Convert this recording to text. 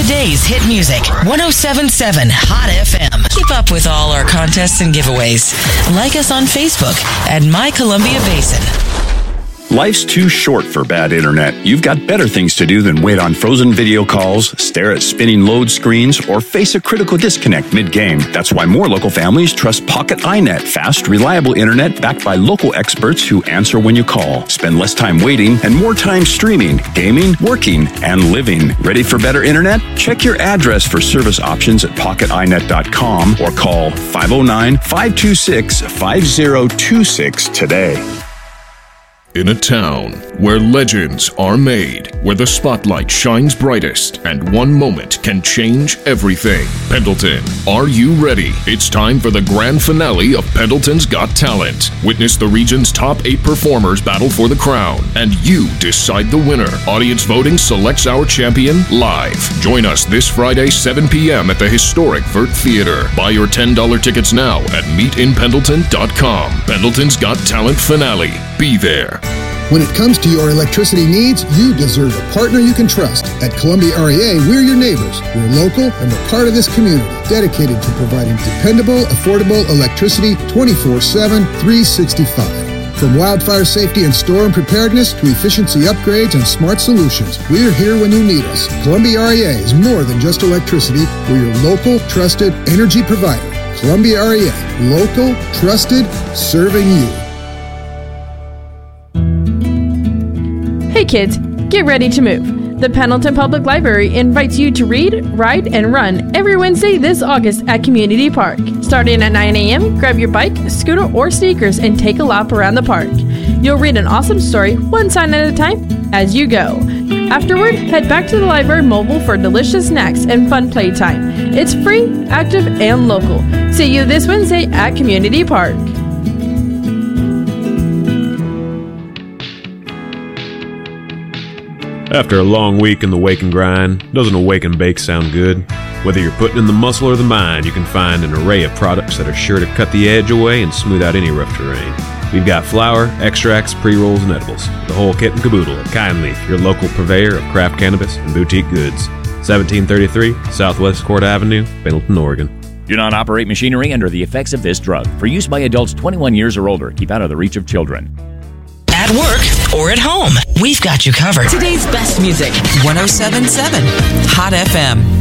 Today's hit music, 107.7 Hot FM. Keep up with all our contests and giveaways. Like us on Facebook at My Columbia Basin. Life's too short for bad internet. You've got better things to do than wait on frozen video calls, stare at spinning load screens, or face a critical disconnect mid-game. That's why more local families trust Pocket iNet. Fast, reliable internet backed by local experts who answer when you call. Spend less time waiting and more time streaming, gaming, working, and living. Ready for better internet? Check your address for service options at pocketinet.com or call 509-526-5026 today. In a town where legends are made, where the spotlight shines brightest, and one moment can change everything. Pendleton, are you ready? It's time for the grand finale of Pendleton's Got Talent. Witness the region's top 8 performers battle for the crown, and you decide the winner. Audience voting selects our champion live. Join us this Friday, 7 p.m. at the historic Vert Theater. Buy your $10 tickets now at meetinpendleton.com. Pendleton's Got Talent finale. Be there. When it comes to your electricity needs, you deserve a partner you can trust. At Columbia REA, we're your neighbors. We're local and we're part of this community, dedicated to providing dependable, affordable electricity 24/7, 365. From wildfire safety and storm preparedness to efficiency upgrades and smart solutions, we're here when you need us. Columbia REA is more than just electricity. We're your local, trusted energy provider. Columbia REA, local, trusted, serving you. Hey kids, get ready to move. The Pendleton Public Library invites you to read, write, and run every Wednesday this August at Community Park. Starting at 9 a.m., grab your bike, scooter, or sneakers and take a lap around the park. You'll read an awesome story, one sign at a time, as you go. Afterward, head back to the library mobile for delicious snacks and fun playtime. It's free, active, and local. See you this Wednesday at Community Park. After a long week in the wake and grind, doesn't a wake and bake sound good? Whether you're putting in the muscle or the mind, you can find an array of products that are sure to cut the edge away and smooth out any rough terrain. We've got flour, extracts, pre-rolls, and edibles. The whole kit and caboodle at Kind Leaf, your local purveyor of craft cannabis and boutique goods. 1733 Southwest Court Avenue, Pendleton, Oregon. Do not operate machinery under the effects of this drug. For use by adults 21 years or older, keep out of the reach of children. At work or at home, we've got you covered. Today's best music, 107.7 Hot FM.